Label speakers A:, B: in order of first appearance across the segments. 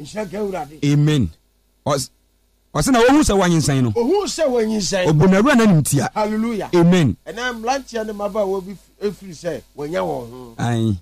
A: Amen. Ɔsɛ na ohu sɛ wanyensan no.
B: Ohu sɛ wanyensan.
A: Obunawura na nimtia.
B: Hallelujah.
A: Amen.
B: Ɛna mlantia ne maba wo bi efiri sɛ wanya wɔn ho.
A: Ai.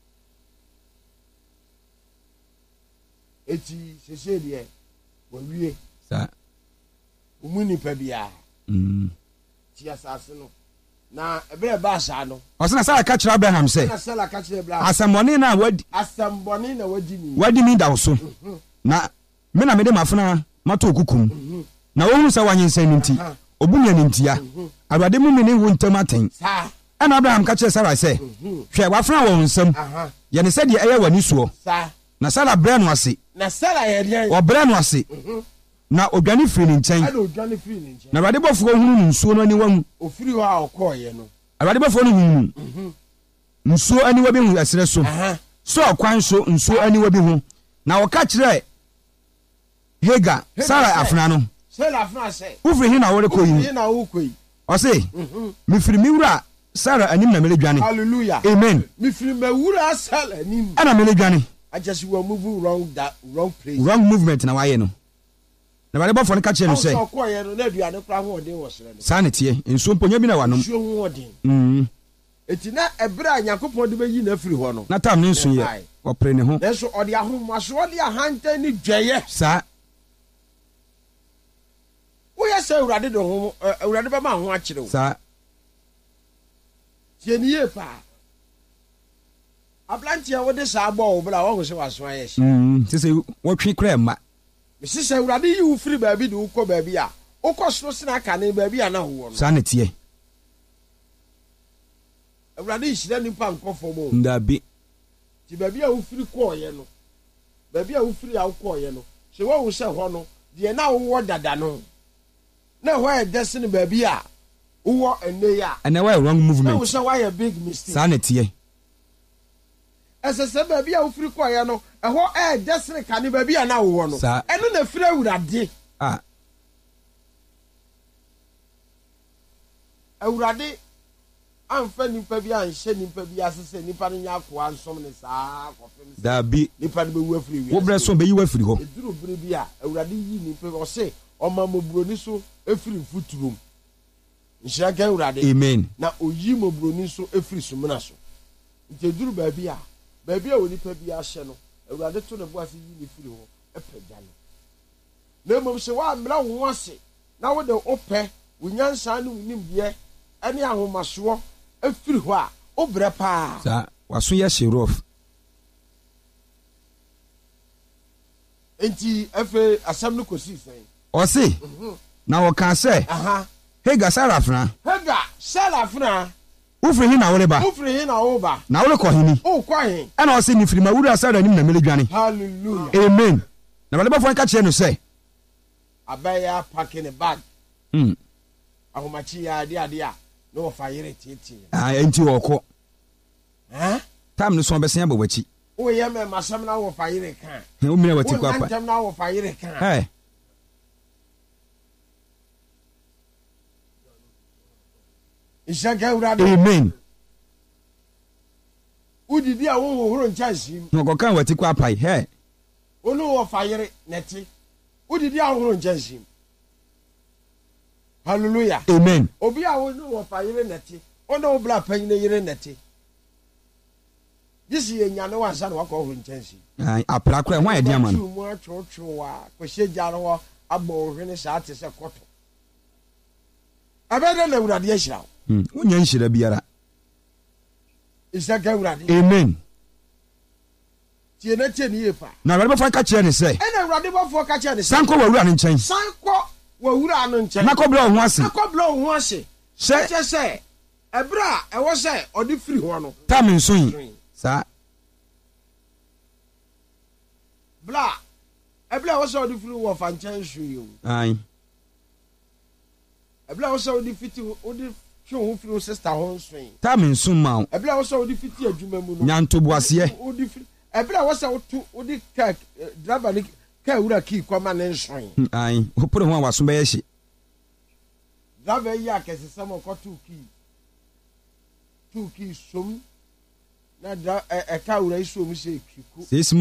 B: Eti sese deɛ wawie.
A: Sa.
B: Umu nipa bia. Ti asase no. Na ebere ba asa no.
A: Ɔsɛ na Sarah ka kyerɛ Abraham sɛ.
B: Na Sarah ka kyerɛ Abraham.
A: Asambɔne na wadi.
B: Asambɔne na wadi mi.
A: Wadi mi da wo so. Na me na me de mafuna mato okukum. Na wo hu sɛ wanyensan no nti. Obunya ne ntia. Awurade mu me ne wo ntam aten.
B: Sa.
A: Ɛna Abraham ka kyerɛ Sarah sɛ. Hwɛ wafuna wo nsam. Yɛ ne sɛ deɛ ɛyɛ wani soɔ.
B: Sa.
A: Na Sarah brɛ no ase.
B: Na Sarah yɛ deɛ.
A: Ɔbrɛ no ase. Na odwane firi ne nkyɛn.
B: Ɛna odwane firi ne nkyɛn.
A: Na Awurade bɔfo hunu nsuo no ani wahu.
B: Ofiri hɔ a ɔkɔɔyɛ no.
A: Awurade bɔfo no hunu. Nsuo ani wa bi hu asere so. So ɔkwan so nsuo ani wa bi hu. Na ɔka kyerɛ Hagar, Sarah afna no.
B: Sarah afna sɛ.
A: Ufiri hin na wɔrekɔ yi.
B: Hin na wɔrekɔ yi.
A: Ɔse, mifiri mi wura Sarah anim na mele dwane.
B: Hallelujah.
A: Amen.
B: Mifiri ma wura Sarah anim.
A: Ana mele dwane.
B: I just will move wrong place.
A: Wrong movement na waye no. Na bare bɔfo no ka kyerɛ no sɛ.
B: Ɔsɔ kɔɔ no na aduane kora ho ɔden wɔ sere no.
A: Saa ne tie, nsuo mponya bi na wanom.
B: Nsuo ho ɔden. Eti na ebere a Nyankopɔn de beyi na firi hɔ no.
A: Na tam ne nso yɛ. Ɔpere ne ho.
B: Nanso ɔde ahomaso ɔde ahantan ni dwɛyɛ.
A: Saa.
B: Woyɛ sɛ Awurade de ho Awurade bɛma ho akyerɛ wo.
A: Saa.
B: Tie ni ye pa. Ablantia wo de saa bɔ wo bla wo ho sɛ waso ayɛ hye.
A: Sɛ wɔtwe kra ma.
B: Mesi sɛ Awurade yi wo firi baabi de wo kɔ baabi a wokɔ soro sena aka ne baabi a na wo no.
A: Saa ne tie.
B: Awurade hyira nipa nkɔfo mo.
A: Ndabi.
B: Ti baabi a wo firi kɔɔyɛ no. Baabi a wo firi a wo kɔɔyɛ no. Sɛ wo sɛ hɔ no, de na wo dada no. Na hɔ yɛ destiny baabi a wo ene ya.
A: And now wrong movement.
B: Na wo sɛ why a big mistake.
A: Saa ne tie.
B: Ɛsɛ baabi a wo firi kɔɔyɛ no, ɛhɔ yɛ destiny ka ne baabi a na wo no. Ɛno na firi Awurade. Awurade amfa nipa bi anhyɛ nipa bi asese nipa no nya akoa nsom ne saa kɔfem.
A: Dabi.
B: Nipa no bewu afiri wi.
A: Wo brɛ so be yi afiri hɔ.
B: Eduru bere bi a Awurade yi nipa ɔse ɔma mobroni so efiri mfuturom. Nhyira ka Awurade.
A: Amen.
B: Na oyi mobroni so efiri sumuna so. Nti eduru baabi a wo nipa bi ahyɛ no Awurade to ne bo ase yi ne firi hɔ epagya no. Na mmom se wa mra wo ase na wo de opɛ wo nyansa ne wo nimdeɛ ɛne ahomasoɔ efiri hɔ a obrɛ paa.
A: Sa waso yɛ sherof.
B: Enti efe asam no kosi sɛn.
A: Ɔse na wɔka sɛ Hagar Sarah afna.
B: Hagar Sarah afna.
A: Ufiri hin na wo ba.
B: Ufiri hin na wo ba.
A: Na wo kɔ hini.
B: O kɔ hin.
A: Ɛna ɔse ni firi ma wura Sarah anim na mele dwane.
B: Hallelujah.
A: Amen. Na bale bafo nka kyerɛ no sɛ
B: abaya packing a bag. Ahomachi ya ade a no fa yere tete.
A: Enti wɔkɔ. Tam no so ɔbɛsen abɔwachi.
B: O ye me masam na wo fa yere kan.
A: O mira wati kwa pa.
B: O tam na wo fa yere kan.
A: Amen.
B: Udidi a wo horo nkyansim.
A: No go kan wati kwa pai.
B: Onu wo fa yere neti. Udidi a horo nkyansim. Hallelujah.
A: Amen.
B: Obi a wo wo fa yere neti. Ono bla pan ne yere neti. This ye nyane wansa na wakɔ horo nkyansim.
A: Apra kra hwan edi ama no.
B: Mu atwotwowa ko hyegya no abɔ hwene saa te sɛ kɔtɔ. Abɛda na Awurade ahyira.
A: Wonya nhyira biara.
B: Isaka Awurade.
A: Amen.
B: Tie na tie ni yepa.
A: Na Awurade bɛfɔ ka kyerɛ ne sɛ.
B: Ɛna Awurade bɛfɔ ka kyerɛ ne sɛ.
A: Sanko wawura ne nkyɛn.
B: Sanko wawura no nkyɛn.
A: Na kɔbla wo ho ase.
B: Na kɔbla wo ho ase. Sɛ kyɛ sɛ ɛbra ɛwɔ sɛ ɔde firi hɔ no.
A: Tam nso yi. Sa.
B: Bla. Ɛbla ɛwɔ sɛ ɔde firi wɔ fa nkyɛn hwe yi o.
A: Ai.
B: Ɛbla ɛwɔ sɛ ɔde fiti ɔde hwe ho firi sister ho nso.
A: Tam nso ma wo.
B: Ɛbla ɛwɔ sɛ ɔde fiti adwuma mu no.
A: Nyanto boaseɛ.
B: Ɔde firi ɛbla ɛwɔ sɛ ɔde ka driver ni ka wura ki kwama ne nso.
A: Ai. Opore ho awaso bɛyɛ hye.
B: Driver yi akɛse sɛ mo kɔ two key som na ka wura yi som sɛ kiku.